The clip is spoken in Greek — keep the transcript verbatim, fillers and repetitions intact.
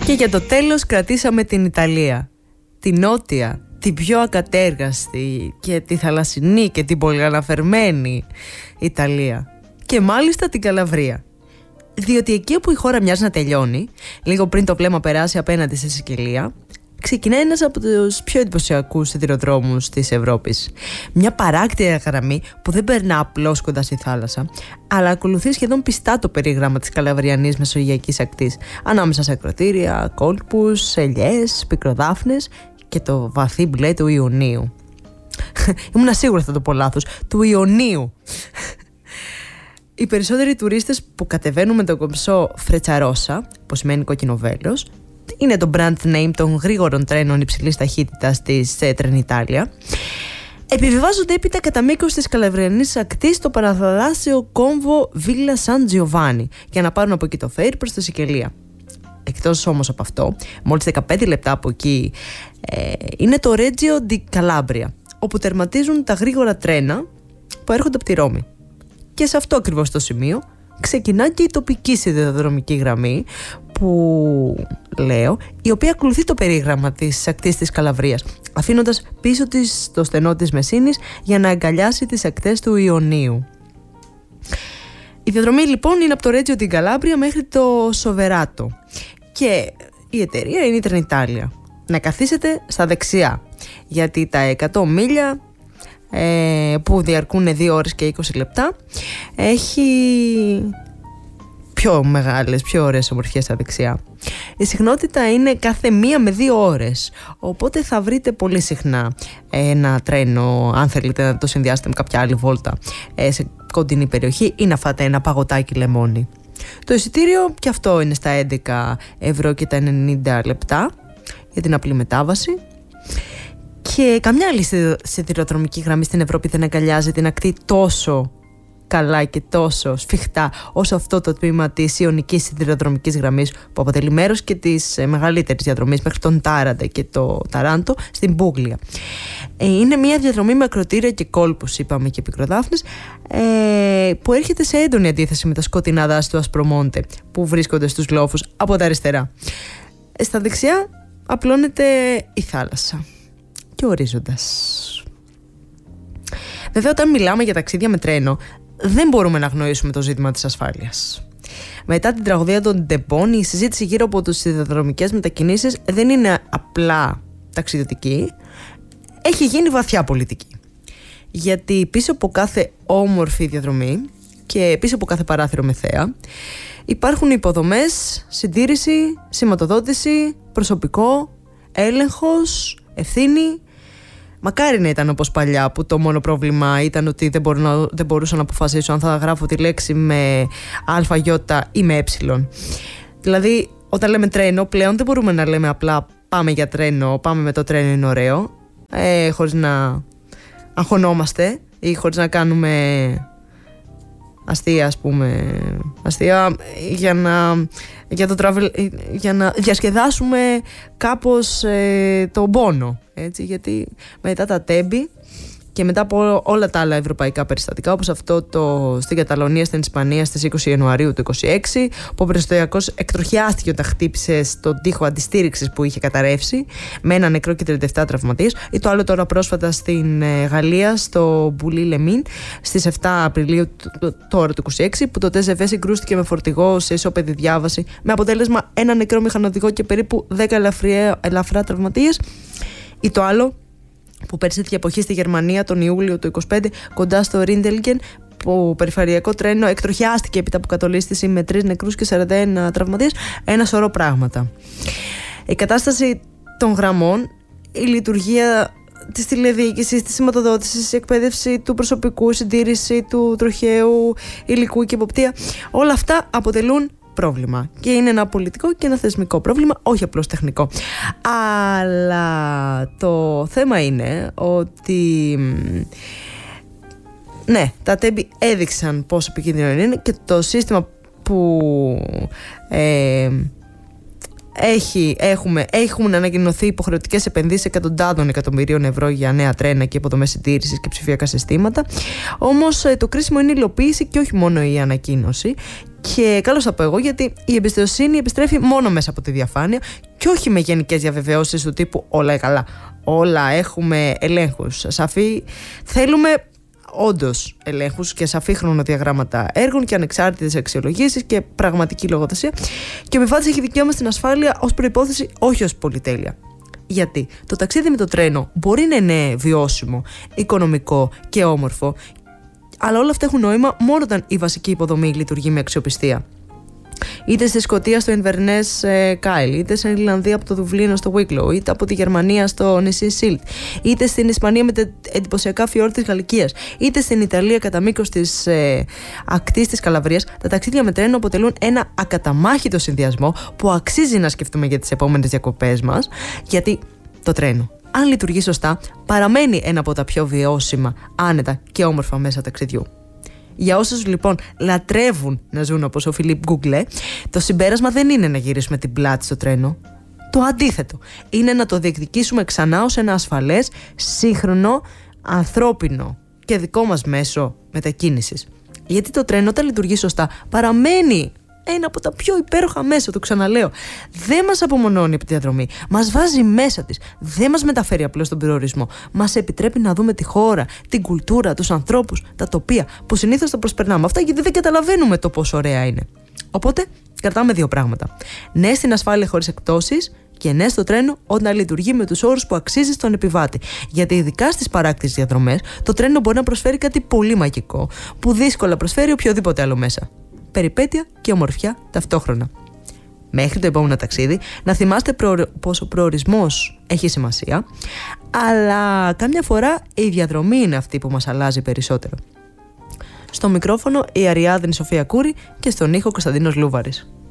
Και για το τέλος κρατήσαμε την Ιταλία, την νότια, την πιο ακατέργαστη και τη θαλασσινή και την πολυαναφερμένη Ιταλία. Και μάλιστα την Καλαβρία. Διότι εκεί όπου η χώρα μοιάζει να τελειώνει, λίγο πριν το βλέμμα περάσει απέναντι στη Σικελία, ξεκινάει ένας από τους πιο εντυπωσιακούς σιδηροδρόμους της Ευρώπης. Μια παράκτια γραμμή που δεν περνά απλώς κοντά στη θάλασσα, αλλά ακολουθεί σχεδόν πιστά το περίγραμμα της Καλαβριανής Μεσογειακής ακτής, ανάμεσα σε ακροτήρια, κόλπους, ελιές, πικροδάφνες και το βαθύ μπλε του Ιωνίου. Ήμουν σίγουρα θα το πω λάθος, του Ιωνίου. Οι περισσότεροι τουρίστες που κατεβαίνουν με το κομψό Φρετσαρόσα, που σημαίνει κόκκινο βέλος, είναι το brand name των γρήγορων τρένων υψηλής ταχύτητας της Trenitalia, επιβιβάζονται έπειτα κατά μήκος της Καλαβριανής ακτής στο παραθαλάσσιο κόμβο Villa San Giovanni για να πάρουν από εκεί το φέρι προς τη Σικελία. Εκτός όμως από αυτό, μόλις δεκαπέντε λεπτά από εκεί ε, είναι το Reggio di Calabria, όπου τερματίζουν τα γρήγορα τρένα που έρχονται από τη Ρώμη. Και σε αυτό ακριβώς το σημείο ξεκινά και η τοπική σιδηροδρομική γραμμή που λέω, η οποία ακολουθεί το περίγραμμα της ακτής της Καλαβρίας, αφήνοντας πίσω της το στενό της Μεσίνης για να αγκαλιάσει τις ακτές του Ιωνίου. Η διαδρομή λοιπόν είναι από το Reggio di Calabria μέχρι το Σοβεράτο και η εταιρεία είναι η Trenitalia. Να καθίσετε στα δεξιά, γιατί τα εκατό μίλια ε, που διαρκούν δύο ώρες και είκοσι λεπτά έχει πιο μεγάλες, πιο ωραίες ομορφιές στα δεξιά. Η συχνότητα είναι κάθε μία με δύο ώρες, οπότε θα βρείτε πολύ συχνά ένα τρένο, αν θέλετε να το συνδυάσετε με κάποια άλλη βόλτα σε κοντινή περιοχή ή να φάτε ένα παγωτάκι λεμόνι. Το εισιτήριο και αυτό είναι στα έντεκα ευρώ και τα ενενήντα λεπτά για την απλή μετάβαση. Και καμιά άλλη σιδηροδρομική γραμμή στην Ευρώπη δεν αγκαλιάζει την ακτή τόσο καλά και τόσο σφιχτά όσο αυτό το τμήμα της Ιωνικής σιδηροδρομικής γραμμής, που αποτελεί μέρος και της μεγαλύτερης διαδρομής μέχρι τον Τάραντα και το Ταράντο στην Πούγλια. Είναι μια διαδρομή με ακροτήρια και κόλπους, είπαμε, και πικροδάφνες, που έρχεται σε έντονη αντίθεση με τα σκοτεινά δάση του Ασπρομόντε που βρίσκονται στους λόφους από τα αριστερά. Στα δεξιά απλώνεται η θάλασσα και ο ορίζοντας. Βέβαια, όταν μιλάμε για ταξίδια με τρένο, δεν μπορούμε να αγνοήσουμε το ζήτημα της ασφάλειας. Μετά την τραγωδία των Ντεμπών, η συζήτηση γύρω από τις σιδηροδρομικές μετακινήσεις δεν είναι απλά ταξιδιωτική, έχει γίνει βαθιά πολιτική. Γιατί πίσω από κάθε όμορφη διαδρομή και πίσω από κάθε παράθυρο με θέα υπάρχουν υποδομές, συντήρηση, σηματοδότηση, προσωπικό, έλεγχος, ευθύνη. Μακάρι να ήταν όπως παλιά, που το μόνο πρόβλημα ήταν ότι δεν, μπορώ να, δεν μπορούσα να αποφασίσω αν θα γράφω τη λέξη με α, ι ή με ε. Δηλαδή, όταν λέμε τρένο, πλέον δεν μπορούμε να λέμε απλά πάμε για τρένο, πάμε με το τρένο, είναι ωραίο, ε, χωρίς να αγχωνόμαστε ή χωρίς να κάνουμε αστεία, ας πούμε, αστεία για να, για το travel, για να διασκεδάσουμε κάπως ε, τον πόνο, έτσι, γιατί μετά τα τέμπη και μετά από όλα τα άλλα ευρωπαϊκά περιστατικά, όπως αυτό το στην Καταλωνία, στην Ισπανία στις είκοσι Ιανουαρίου του είκοσι έξι, που ο περιστολιακός εκτροχιάστηκε όταν χτύπησε στον τοίχο αντιστήριξης που είχε καταρρεύσει, με ένα νεκρό και τριάντα επτά τραυματίες, ή το άλλο τώρα πρόσφατα στην Γαλλία, στο Μπουλί Λεμίν, στις επτά Απριλίου τώρα του είκοσι έξι, που το ντι ζετ βι συγκρούστηκε με φορτηγό σε ισόπεδη διάβαση, με αποτέλεσμα ένα νεκρό μηχανοδηγό και περίπου δέκα ελαφριά, ελαφρά τραυματίες, ή το άλλο που πέρσι τέτοια εποχή στη Γερμανία τον Ιούλιο του είκοσι πέντε, κοντά στο Ρίντελγκεν, που περιφερειακό τρένο εκτροχιάστηκε έπειτα από κατολίσθηση με τρεις νεκρούς και σαράντα ένα τραυματίες. Ένα σωρό πράγματα. Η κατάσταση των γραμμών, η λειτουργία της τηλεδιοίκησης, της σηματοδότησης, η εκπαίδευση του προσωπικού, η συντήρηση του τροχαίου υλικού και εποπτεία, όλα αυτά αποτελούν πρόβλημα. Και είναι ένα πολιτικό και ένα θεσμικό πρόβλημα, όχι απλώς τεχνικό. Αλλά το θέμα είναι ότι ναι, τα τέμπη έδειξαν πόσο επικίνδυνο είναι και το σύστημα που ε, έχει, έχουμε, έχουν ανακοινωθεί υποχρεωτικές επενδύσεις εκατοντάδων εκατομμυρίων ευρώ για νέα τρένα και υποδομές συντήρησης και ψηφιακά συστήματα. Όμως το κρίσιμο είναι η υλοποίηση και όχι μόνο η ανακοίνωση. Και καλώς θα πω εγώ, γιατί η εμπιστοσύνη επιστρέφει μόνο μέσα από τη διαφάνεια και όχι με γενικές διαβεβαιώσεις του τύπου όλα καλά, όλα έχουμε ελέγχους. Σαφή, θέλουμε όντως ελέγχους και σαφή χρονοδιαγράμματα έργων και ανεξάρτητες αξιολογήσεις και πραγματική λογοδοσία. Και ο επιβάτης έχει δικαίωμα στην ασφάλεια ως προϋπόθεση, όχι ως πολυτέλεια. Γιατί το ταξίδι με το τρένο μπορεί να είναι βιώσιμο, οικονομικό και όμορφο, αλλά όλα αυτά έχουν νόημα μόνο όταν η βασική υποδομή λειτουργεί με αξιοπιστία. Είτε στη Σκωτία στο Inverness Kyle, είτε στην Ιρλανδία από το Δουβλίνο στο Wicklow, είτε από τη Γερμανία στο νησί Σίλτ, είτε στην Ισπανία με τα εντυπωσιακά φιόρ της Γαλλικίας, είτε στην Ιταλία κατά μήκος της ε, ακτής της Καλαβρίας, τα ταξίδια με τρένο αποτελούν ένα ακαταμάχητο συνδυασμό που αξίζει να σκεφτούμε για τις επόμενες διακοπές μας, γιατί το τρένο, αν λειτουργεί σωστά, παραμένει ένα από τα πιο βιώσιμα, άνετα και όμορφα μέσα ταξιδιού. Για όσους λοιπόν λατρεύουν να ζουν όπως ο Φιλίπ Γκούγκλε, το συμπέρασμα δεν είναι να γυρίσουμε την πλάτη στο τρένο. Το αντίθετο. Είναι να το διεκδικήσουμε ξανά ως ένα ασφαλές, σύγχρονο, ανθρώπινο και δικό μας μέσο μετακίνησης. Γιατί το τρένο, όταν λειτουργεί σωστά, παραμένει ένα από τα πιο υπέροχα μέσα, το ξαναλέω. Δεν μας απομονώνει από τη διαδρομή. Μας βάζει μέσα της. Δεν μας μεταφέρει απλώς τον περιορισμό. Μας επιτρέπει να δούμε τη χώρα, την κουλτούρα, τους ανθρώπους, τα τοπία που συνήθως τα προσπερνάμε αυτά γιατί δεν καταλαβαίνουμε το πόσο ωραία είναι. Οπότε, κρατάμε δύο πράγματα. Ναι στην ασφάλεια χωρίς εκπτώσεις και ναι στο τρένο όταν λειτουργεί με τους όρους που αξίζει στον επιβάτη. Γιατί ειδικά στις παράκτιες διαδρομές, το τρένο μπορεί να προσφέρει κάτι πολύ μαγικό που δύσκολα προσφέρει οποιοδήποτε άλλο μέσα. Περιπέτεια και ομορφιά ταυτόχρονα. Μέχρι το επόμενο ταξίδι, να θυμάστε προ... πως ο προορισμός έχει σημασία, αλλά κάμια φορά η διαδρομή είναι αυτή που μας αλλάζει περισσότερο. Στο μικρόφωνο η Αριάδνη Σοφία Κούρη και στον ήχο Κωνσταντίνος Λούβαρης.